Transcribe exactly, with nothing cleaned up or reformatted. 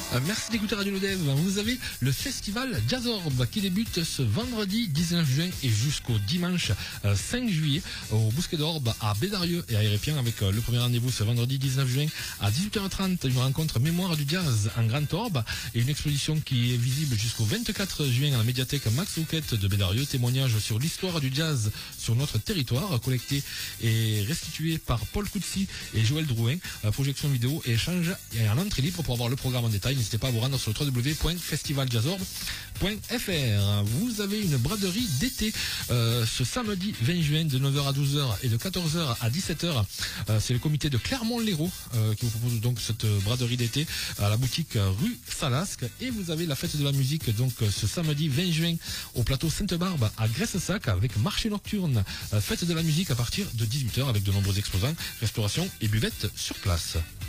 Euh, merci d'écouter Radio Lodev. Vous avez le festival Jazzorb qui débute ce vendredi dix-neuf juin et jusqu'au dimanche euh, cinq juillet au Bousquet d'Orbe à Bédarieux et à Hérépien avec euh, le premier rendez-vous ce vendredi dix-neuf juin à dix-huit heures trente. Une rencontre mémoire du jazz en Grand Orbe et une exposition qui est visible jusqu'au vingt-quatre juin à la médiathèque Max Rouquette de Bédarieux. Témoignage sur l'histoire du jazz sur notre territoire, collecté et restitué par Paul Coutsi et Joël Drouin. Euh, projection vidéo et échange et en entrée libre pour avoir le programme en détail. N'hésitez pas à vous rendre sur le w w w point festival jazzorb point f r. Vous avez une braderie d'été euh, ce samedi vingt juin de neuf heures à douze heures et de quatorze heures à dix-sept heures. Euh, c'est le comité de Clermont-Lérault euh, qui vous propose donc cette braderie d'été à la boutique rue Salasque. Et vous avez la fête de la musique donc ce samedi vingt juin au plateau Sainte-Barbe à Graisse-Sac avec marché nocturne. Euh, fête de la musique à partir de dix-huit heures avec de nombreux exposants, restauration et buvettes sur place.